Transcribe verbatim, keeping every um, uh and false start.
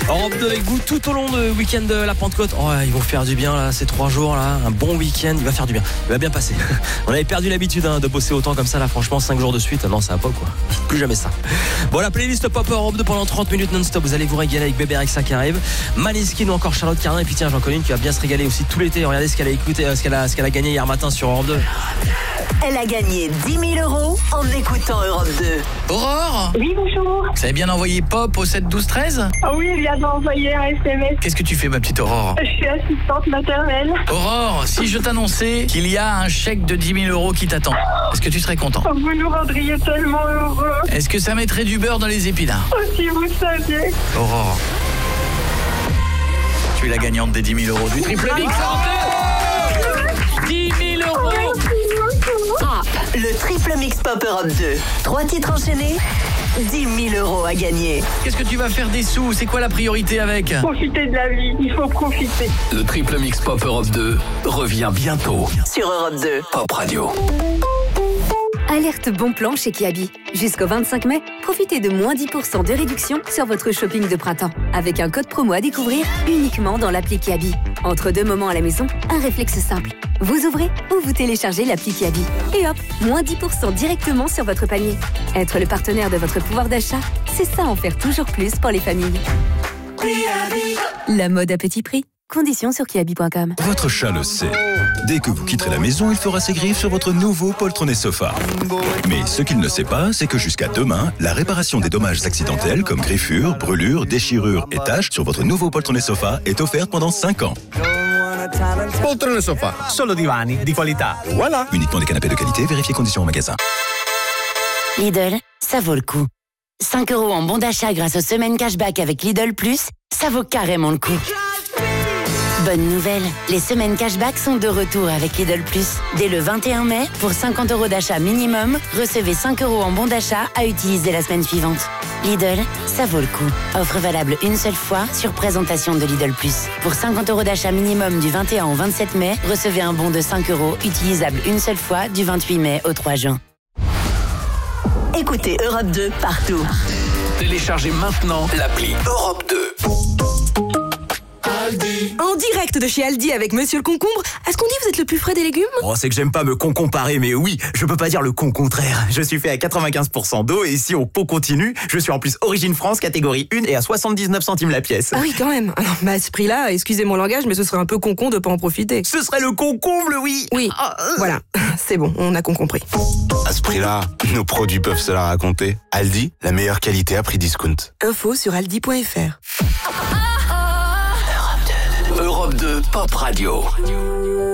Europe deux avec vous tout au long de week-end de la Pentecôte. Oh, ils vont faire du bien là, ces trois jours là, un bon week-end, il va faire du bien, il va bien passer. On avait perdu l'habitude hein, de bosser autant comme ça là, franchement, cinq jours de suite, non ça va pas quoi, plus jamais ça. Bon, la playlist Pop Europe deux pendant trente minutes non-stop, vous allez vous régaler avec Bébé Rexha qui arrive, Maneskin ou encore Charlotte Cardin, et puis tiens, j'en connais une qui va bien se régaler aussi tout l'été. Regardez ce qu'elle a écouté, euh, ce qu'elle a, ce qu'elle a gagné hier matin sur Europe deux. Elle a gagné dix mille euros en écoutant Europe deux. Aurore, Oui, bonjour. vous avez bien envoyé Pop au sept douze treize? Ah oui, il vient d'envoyer un S M S. Qu'est-ce que tu fais, ma petite Aurore? Je suis assistante maternelle. Aurore, si je t'annonçais qu'il y a un chèque de dix mille euros qui t'attend, est-ce que tu serais content? Vous nous rendriez tellement heureux. Est-ce que ça mettrait du beurre dans les épinards? Oh, si vous saviez. Aurore, tu es la gagnante des dix mille euros du Triple Mix Europe deux. dix mille euros. Pop, le triple mix Pop Europe deux. Trois titres enchaînés, dix mille euros à gagner. Qu'est-ce que tu vas faire des sous? C'est quoi la priorité avec? Profitez de la vie, il faut profiter. Le Triple Mix Pop Europe deux revient bientôt Sur Europe deux. Pop Radio. Alerte bon plan chez Kiabi. Jusqu'au vingt-cinq mai, profitez de moins dix pour cent de réduction sur votre shopping de printemps. Avec un code promo à découvrir uniquement dans l'appli Kiabi. Entre deux moments à la maison, un réflexe simple. Vous ouvrez ou vous téléchargez l'appli Kiabi. Et hop, moins dix pour cent directement sur votre panier. Être le partenaire de votre pouvoir d'achat, c'est ça en faire toujours plus pour les familles. La mode à petit prix. Conditions sur kiabi point com. Votre chat le sait. Dès que vous quitterez la maison, il fera ses griffes sur votre nouveau poltronné sofa. Mais ce qu'il ne sait pas, c'est que jusqu'à demain, la réparation des dommages accidentels comme griffures, brûlures, déchirures et taches sur votre nouveau poltronné sofa est offerte pendant cinq ans. Poltrone sofà, solo divani di qualità. Voilà. Uniquement des canapés de qualité, vérifiez conditions en magasin. Lidl, ça vaut le coup. cinq euros en bon d'achat grâce aux semaines cashback avec Lidl Plus, ça vaut carrément le coup. Bonne nouvelle, les semaines cashback sont de retour avec Lidl Plus. Dès le vingt et un mai, pour cinquante euros d'achat minimum, recevez cinq euros en bon d'achat à utiliser la semaine suivante. Lidl, ça vaut le coup. Offre valable une seule fois sur présentation de Lidl Plus. Pour cinquante euros d'achat minimum du vingt et un au vingt-sept mai, recevez un bon de cinq euros utilisable une seule fois du vingt-huit mai au trois juin. Écoutez Europe deux partout. Téléchargez maintenant l'appli Europe deux. En direct de chez Aldi avec Monsieur le Concombre. Est-ce qu'on dit vous êtes le plus frais des légumes? Oh, c'est que j'aime pas me con-comparer, mais oui, je peux pas dire le con contraire. Je suis fait à quatre-vingt-quinze pour cent d'eau et ici au pot continu, je suis en plus Origine France, catégorie un et à soixante-dix-neuf centimes la pièce. Ah oui, quand même. Alors, bah, à ce prix-là, excusez mon langage, mais ce serait un peu con-con de pas en profiter. Ce serait le concomble, oui. Oui, voilà. C'est bon, on a con compris. À ce prix-là, nos produits peuvent se la raconter. Aldi, la meilleure qualité à prix discount. Info sur aldi point fr. Europe deux Pop Radio.